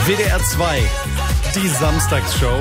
WDR 2, die Samstagsshow.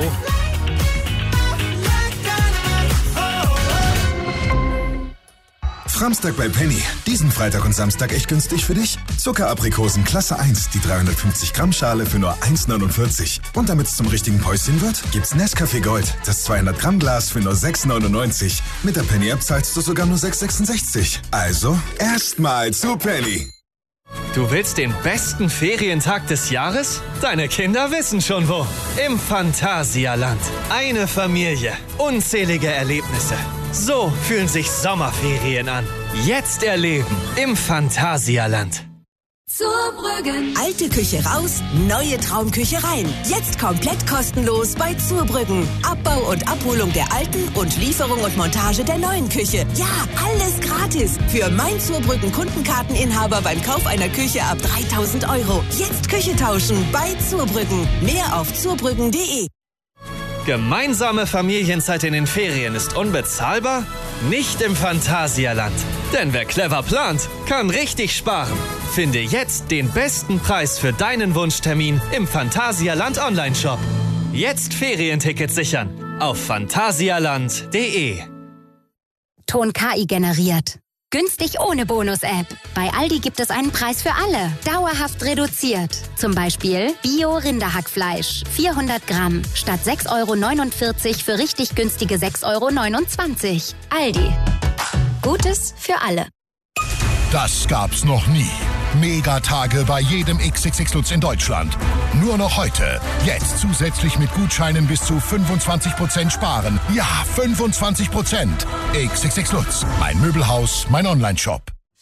Samstag bei Penny. Diesen Freitag und Samstag echt günstig für dich. Zuckeraprikosen Klasse 1, die 350 Gramm Schale für nur 1,49. Und damit es zum richtigen Päuschen wird, gibt's Nescafé Gold, das 200 Gramm Glas für nur 6,99. Mit der Penny App zahlst du sogar nur 6,66. Also erstmal zu Penny. Du willst den besten Ferientag des Jahres? Deine Kinder wissen schon wo. Im Phantasialand. Eine Familie. Unzählige Erlebnisse. So fühlen sich Sommerferien an. Jetzt erleben im Phantasialand. Zurbrüggen. Alte Küche raus, neue Traumküche rein. Jetzt komplett kostenlos bei Zurbrüggen. Abbau und Abholung der alten und Lieferung und Montage der neuen Küche. Ja, alles gratis. Für mein Zurbrüggen Kundenkarteninhaber beim Kauf einer Küche ab 3.000 €. Jetzt Küche tauschen bei Zurbrüggen. Mehr auf zurbrüggen.de. Gemeinsame Familienzeit in den Ferien ist unbezahlbar? Nicht im Phantasialand. Denn wer clever plant, kann richtig sparen. Finde jetzt den besten Preis für deinen Wunschtermin im Phantasialand Online-Shop. Jetzt Ferientickets sichern auf phantasialand.de. Ton KI generiert. Günstig ohne Bonus-App. Bei Aldi gibt es einen Preis für alle. Dauerhaft reduziert. Zum Beispiel Bio-Rinderhackfleisch. 400 Gramm. Statt 6,49 € für richtig günstige 6,29 €. Aldi. Gutes für alle. Das gab's noch nie. Megatage bei jedem XXX Lutz in Deutschland. Nur noch heute. Jetzt zusätzlich mit Gutscheinen bis zu 25% sparen. Ja, 25%. XXX Lutz. Mein Möbelhaus, mein Onlineshop.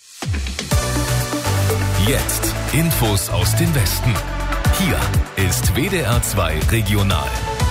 Jetzt Infos aus dem Westen. Hier ist WDR 2 Regional.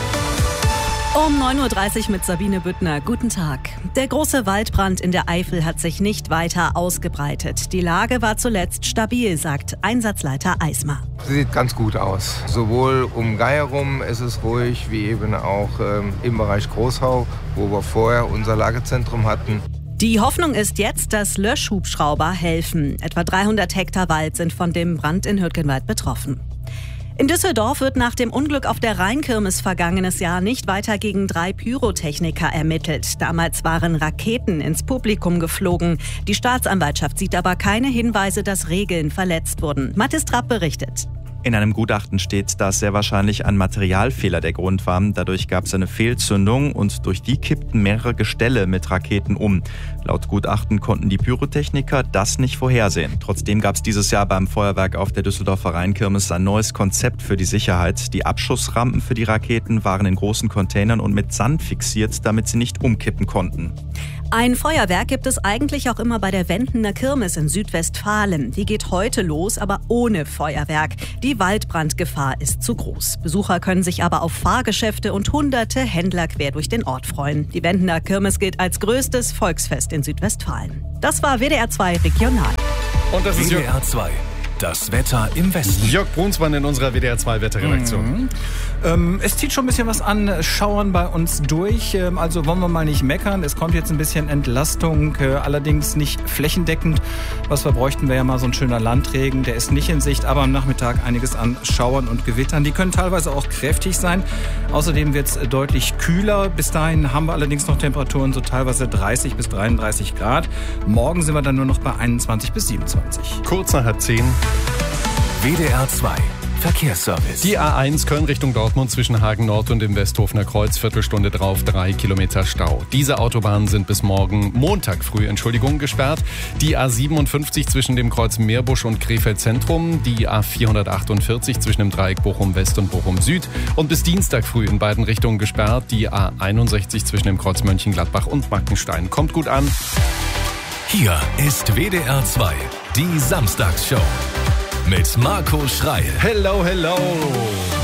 Um 9.30 Uhr mit Sabine Büttner. Guten Tag. Der große Waldbrand in der Eifel hat sich nicht weiter ausgebreitet. Die Lage war zuletzt stabil, sagt Einsatzleiter Eismar. Sieht ganz gut aus. Sowohl um Geier rum ist es ruhig, wie eben auch im Bereich Großhau, wo wir vorher unser Lagezentrum hatten. Die Hoffnung ist jetzt, dass Löschhubschrauber helfen. Etwa 300 Hektar Wald sind von dem Brand in Hürtgenwald betroffen. In Düsseldorf wird nach dem Unglück auf der Rheinkirmes vergangenes Jahr nicht weiter gegen 3 Pyrotechniker ermittelt. Damals waren Raketen ins Publikum geflogen. Die Staatsanwaltschaft sieht aber keine Hinweise, dass Regeln verletzt wurden. Mathis Trapp berichtet. In einem Gutachten steht, dass sehr wahrscheinlich ein Materialfehler der Grund war. Dadurch gab es eine Fehlzündung und durch die kippten mehrere Gestelle mit Raketen um. Laut Gutachten konnten die Pyrotechniker das nicht vorhersehen. Trotzdem gab es dieses Jahr beim Feuerwerk auf der Düsseldorfer Rheinkirmes ein neues Konzept für die Sicherheit. Die Abschussrampen für die Raketen waren in großen Containern und mit Sand fixiert, damit sie nicht umkippen konnten. Ein Feuerwerk gibt es eigentlich auch immer bei der Wendener Kirmes in Südwestfalen. Die geht heute los, aber ohne Feuerwerk. Die Waldbrandgefahr ist zu groß. Besucher können sich aber auf Fahrgeschäfte und hunderte Händler quer durch den Ort freuen. Die Wendener Kirmes gilt als größtes Volksfest in Südwestfalen. Das war WDR 2 Regional. Und das ist WDR 2. Das Wetter im Westen. Jörg Brunsmann in unserer WDR 2 Wetterredaktion. Es zieht schon ein bisschen was an, Schauern bei uns durch. Also wollen wir mal nicht meckern. Es kommt jetzt ein bisschen Entlastung, allerdings nicht flächendeckend. Was wir bräuchten, wäre ja mal so ein schöner Landregen. Der ist nicht in Sicht, aber am Nachmittag einiges an Schauern und Gewittern. Die können teilweise auch kräftig sein. Außerdem wird es deutlich kühler. Bis dahin haben wir allerdings noch Temperaturen so teilweise 30 bis 33 Grad. Morgen sind wir dann nur noch bei 21 bis 27. Kurz nach 10:30. WDR 2 Verkehrsservice. Die A1 Köln Richtung Dortmund zwischen Hagen Nord und dem Westhofener Kreuz, Viertelstunde drauf, 3 Kilometer Stau. Diese Autobahnen sind bis Montag früh, gesperrt. Die A57 zwischen dem Kreuz Meerbusch und Krefeld Zentrum, die A448 zwischen dem Dreieck Bochum West und Bochum Süd und bis Dienstag früh in beiden Richtungen gesperrt. Die A61 zwischen dem Kreuz Mönchengladbach und Mackenstein. Kommt gut an. Hier ist WDR 2, die Samstagsshow. Mit Marco Schreil. Hello, hello.